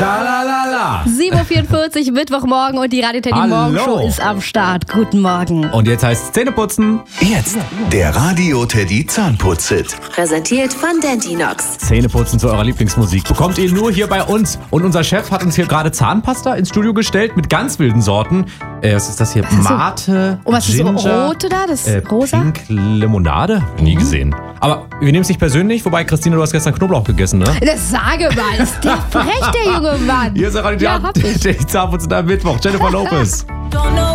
Schalalala. 7.44 Uhr, Mittwochmorgen und die Radio Teddy Morgenshow ist am Start. Guten Morgen. Und jetzt heißt es Zähneputzen. Jetzt der Radio Teddy Zahnputz-Hit. Präsentiert von Dentinox. Zähneputzen zu eurer Lieblingsmusik bekommt ihr nur hier bei uns. Und unser Chef hat uns hier gerade Zahnpasta ins Studio gestellt mit ganz wilden Sorten. Was ist das hier? Mate, Und was ist so Ginger, rote da? Das rosa? Pink Limonade? Nie gesehen. Aber wir nehmen es nicht persönlich, wobei, Christine, du hast gestern Knoblauch gegessen, ne? Das sage mal, ist der frech, der junge Mann. Hier ist der Radio Ja, hab ich. Teddy Zahnputzen am Mittwoch. Jennifer Lopez.